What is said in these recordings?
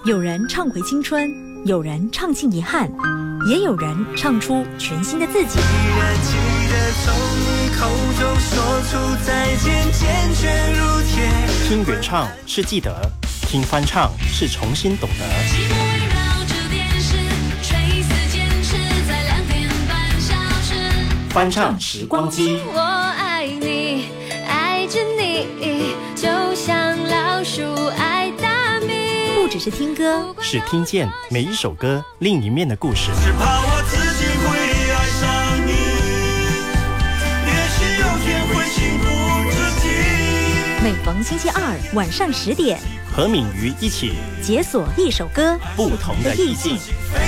有人唱回青春，有人唱尽遗憾，也有人唱出全新的自己。 依然记得从你口中说出再见，坚决如铁。 听原唱是记得，听翻唱是重新懂得。 寂寞围绕着电视，垂死坚持在2点半小时。 翻唱时光机。 我爱你，爱着你，就像老鼠爱大米。 不只是听歌， 是听见每一首歌另一面的故事。 只怕我自己会爱上你，也许有天会幸福自己。 每逢星期二晚上10点， 和敏瑜一起解锁一首歌不同的意境。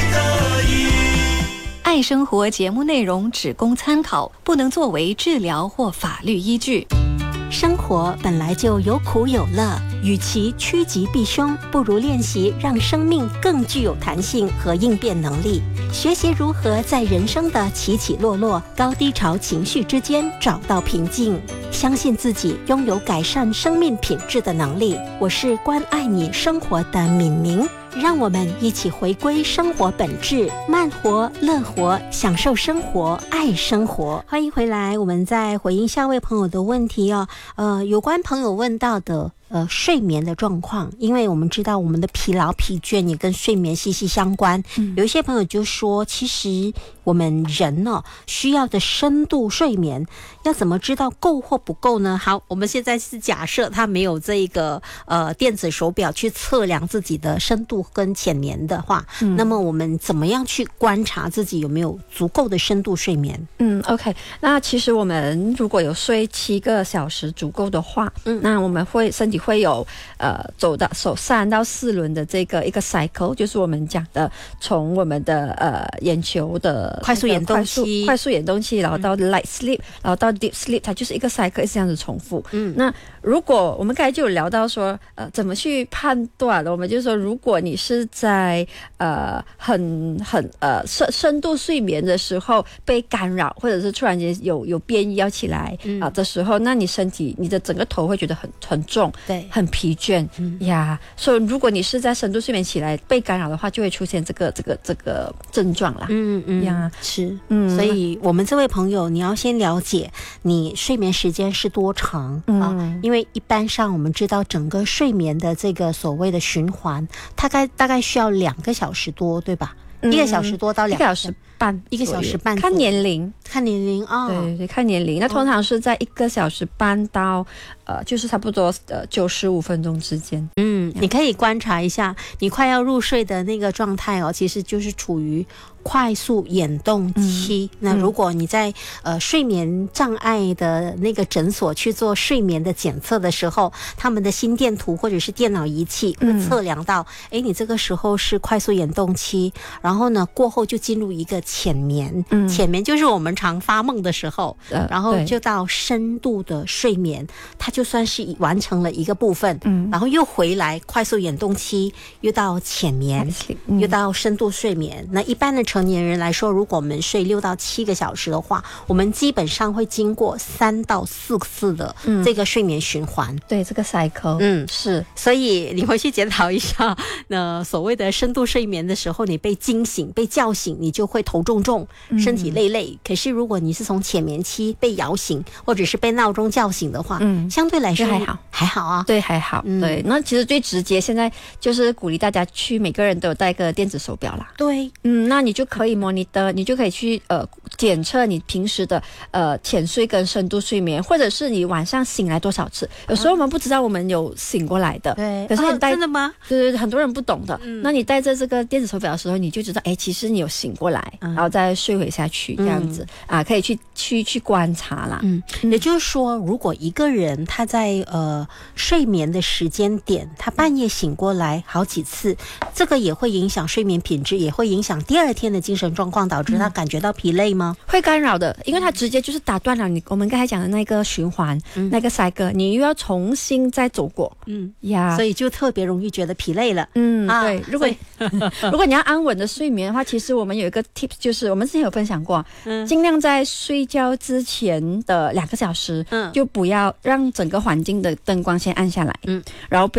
爱生活节目内容只供参考，不能作为治疗或法律依据。 生活本来就有苦有乐，与其趋吉避凶，不如练习让生命更具有弹性和应变能力，学习如何在人生的起起落落、高低潮情绪之间找到平静，相信自己拥有改善生命品质的能力。我是关爱你生活的敏明，让我们一起回归生活本质，慢活、乐活，享受生活，爱生活。欢迎回来，我们再回应下位朋友的问题哦。有关朋友问到的睡眠的状况，因为我们知道我们的疲劳疲倦也跟睡眠息息相关。有一些朋友就说，其实我们人需要的深度睡眠要怎么知道够或不够呢？好，我们现在是假设他没有这个电子手表去测量自己的深度跟浅眠的话，那么我们怎么样去观察自己有没有足够的深度睡眠 ？OK， 那其实我们如果有睡7个小时足够的话，那我们身体会有走3到4轮的这个一个 cycle， 就是我们讲的从我们的眼球的快速眼动期， 然后到 light sleep， 然后到 deep sleep， 它就是一个 cycle 是这样子重复。那如果我们刚才就有聊到说怎么去判断，我们就说如果你是在很深度睡眠的时候被干扰，或者是突然间有变异要起来的时候，那你身体你的整个头会觉得很重， 对， 很疲倦呀。所以如果你是在深度睡眠起来被干扰的话，就会出现这个症状啦。 是。所以我们这位朋友，你要先了解你睡眠时间是多长因为一般上我们知道整个睡眠的这个所谓的循环，大概需要2个小时多，对吧？1个小时多到2个小时半，1个小时半， 看年龄对， 看年龄。那通常是在1个小时半到就是差不多95分钟之间。 你可以观察一下，你快要入睡的那个状态其实就是处于快速眼动期。那如果你在睡眠障碍的那个诊所去做睡眠的检测的时候，他们的心电图或者是电脑仪器会测量到你这个时候是快速眼动期，然后呢过后就进入一个浅眠。浅眠就是我们常发梦的时候，然后就到深度的睡眠，它就算是完成了一个部分，然后又回来快速眼动期，又到浅眠，又到深度睡眠。那一般的成年人来说，如果我们睡6到7个小时的话，我们基本上会经过3到4次的这个睡眠循环。 对，这个 cycle。是。 所以你回去检讨一下，那所谓的深度睡眠的时候，你被惊醒、被叫醒，你就会头重，身体累。可是如果你是从浅眠期被摇醒，或者是被闹钟叫醒的话，相对来说还好啊。 对，还好。对，那其实最直接现在就是鼓励大家去每个人都有带个电子手表啦。 对， 那你就可以monitor，你就可以去检测你平时的浅睡跟深度睡眠，或者是你晚上醒来多少次。有时候我们不知道我们有醒过来的， 对， 可是你戴真的吗？ 对，很多人不懂的。那你带着这个电子手表的时候，你就知道其实你有醒过来，然后再睡回下去这样子可以去观察啦。 也就是说，如果一个人他在睡眠的时间点，他半夜醒过来好几次，这个也会影响睡眠品质，也会影响第2天的精神状况，导致他感觉到疲累吗？ 会干扰的，因为它直接就是打断了我们刚才讲的那个循环，那个 cycle， 你又要重新再走过。 所以就特别容易觉得疲累了。 对，如果你要安稳的睡眠的话，其实我们有一个 tips， 就是我们之前有分享过，尽量在睡觉之前的2个小时，就不要让整个环境的灯光先按下来，然后不要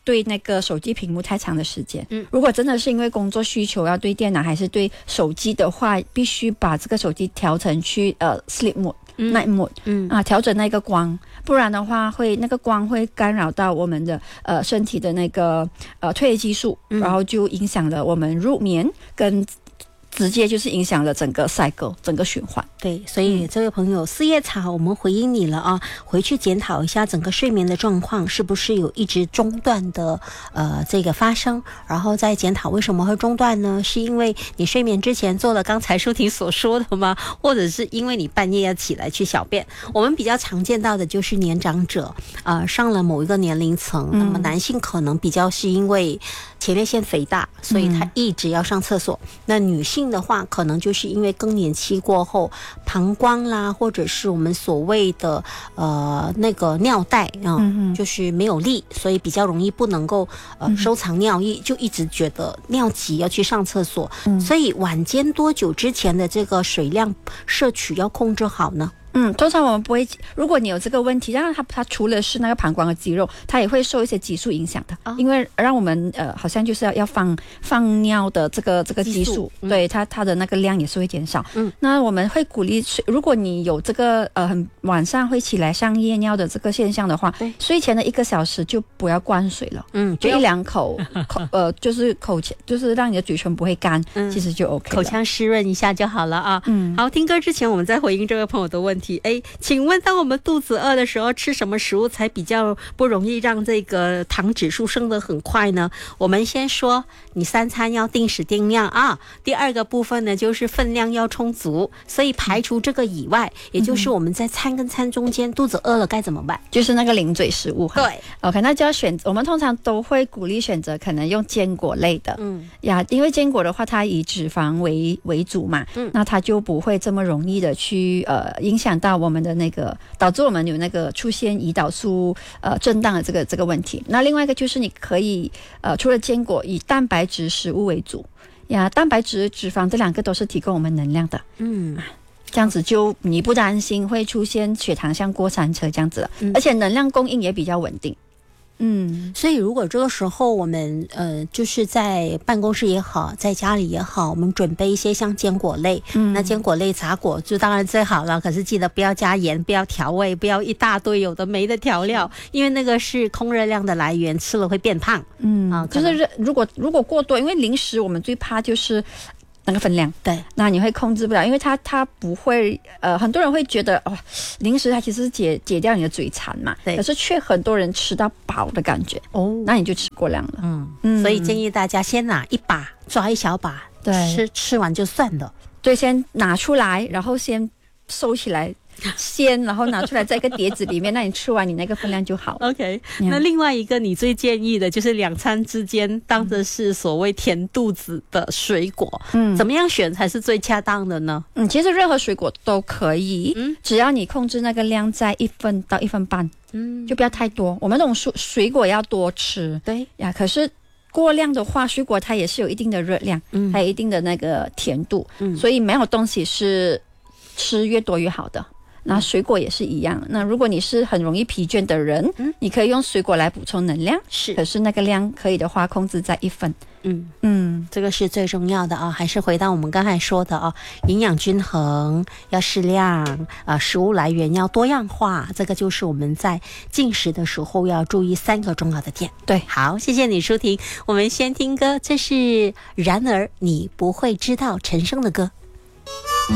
对那个手机屏幕太长的时间。如果真的是因为工作需求要对电脑还是对手机的话，必须把这个手机调成去sleep mode、night mode，调整那个光，不然的话那个光会干扰到我们的身体的那个褪黑激素，然后就影响了我们入眠跟直接就是影响了整个 cycle 整个循环。 对，所以这位朋友四叶草，我们回应你了啊，回去检讨一下整个睡眠的状况是不是有一直中断的这个发生，然后再检讨为什么会中断呢？是因为你睡眠之前做了刚才舒婷所说的吗？或者是因为你半夜要起来去小便？我们比较常见到的就是年长者上了某一个年龄层，那么男性可能比较是因为前列腺肥大，所以他一直要上厕所。那女性的话，可能就是因为更年期过后，膀胱啦，或者是我们所谓的那个尿袋就是没有力，所以比较容易不能够收藏尿液，就一直觉得尿急要去上厕所。所以晚间多久之前的这个水量摄取要控制好呢？ 通常我们不会，如果你有这个问题，让它除了是那个膀胱的肌肉，它也会受一些激素影响的，因为让我们好像就是要放尿的这个激素，对它的那个量也是会减少。那我们会鼓励如果你有这个晚上会起来上夜尿的这个现象的话，睡前的1个小时就不要灌水了，就1、2口就是口腔，就是让你的嘴唇不会干，其实就 OK 了， 口腔湿润一下就好了啊。好，听歌之前我们再回应这位朋友的问题。请问当我们肚子饿的时候，吃什么食物才比较不容易让这个糖指数升得很快呢？我们先说你3餐要定时定量啊。第二个部分呢，就是分量要充足，所以排除这个以外，也就是我们在餐跟餐中间肚子饿了该怎么办？ 就是那个零嘴食物。 对 ，OK， 那就要我们通常都会鼓励选择可能用坚果类的，因为坚果的话它以脂肪为主嘛，那它就不会这么容易的去影响到我们的那个，导致我们有那个出现胰岛素震荡的这个问题。那另外一个就是你可以除了坚果，以蛋白质食物为主呀，蛋白质、脂肪这2个都是提供我们能量的。这样子就你不担心会出现血糖像过山车这样子了，而且能量供应也比较稳定。 所以如果这个时候我们就是在办公室也好，在家里也好，我们准备一些像坚果类，那坚果类杂果就当然最好了，可是记得不要加盐，不要调味，不要一大堆有的没的调料，因为那个是空热量的来源，吃了会变胖。 就是如果过多，因为零食我们最怕就是那个分量， 对， 那你会控制不了，因为它不会很多人会觉得零食它其实是解掉你的嘴馋嘛，对，可是却很多人吃到饱的感觉那你就吃过量了。 所以建议大家先拿一把，抓一小把，对，吃完就算了。 对，先拿出来，然后先收起来。然后拿出来在一个碟子里面，那你吃完你那个分量就好。 OK， 那另外一个你最建议的就是2餐之间当的是所谓填肚子的水果，怎么样选才是最恰当的呢？ 其实任何水果都可以，只要你控制那个量在1份到1份半，就不要太多。我们这种水果要多吃，对呀。可是过量的话，水果它也是有一定的热量，还有一定的那个甜度，所以没有东西是吃越多越好的。那水果也是一样，那如果你是很容易疲倦的人，你可以用水果来补充能量，可是那个量可以的话控制在1份。 这个是最重要的啊，还是回到我们刚才说的啊，营养均衡要适量食物来源要多样化，这个就是我们在进食的时候要注意3个重要的点。 对， 好，谢谢你舒婷，我们先听歌，这是然而你不会知道陈升的歌。